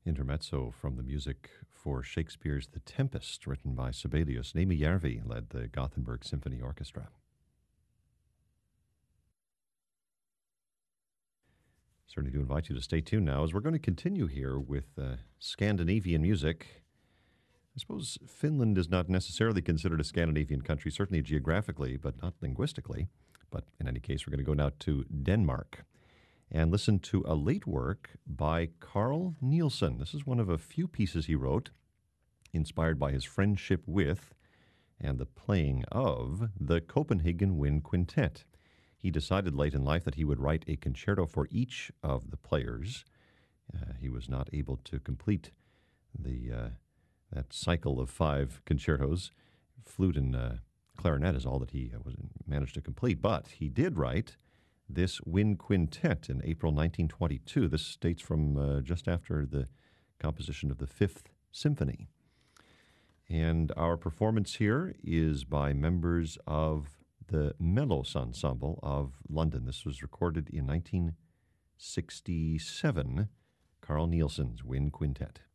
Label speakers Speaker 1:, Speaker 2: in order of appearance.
Speaker 1: intermezzo from the music for Shakespeare's The Tempest, written by Sibelius. Naimi Järvi led the Gothenburg Symphony Orchestra. Certainly do invite you to stay tuned now, as we're going to continue here with Scandinavian music. I suppose Finland is not necessarily considered a Scandinavian country, certainly geographically, but not linguistically. But in any case, we're going to go now to Denmark and listen to a late work by Carl Nielsen. This is one of a few pieces he wrote, inspired by his friendship with and the playing of the Copenhagen Wind Quintet. He decided late in life that he would write a concerto for each of the players. He was not able to complete that cycle of 5 concertos. Flute and clarinet is all that he managed to complete, but he did write this Wind Quintet in April 1922. This dates from just after the composition of the 5th Symphony. And our performance here is by members of the Melos Ensemble of London. This was recorded in 1967, Carl Nielsen's Wind Quintet.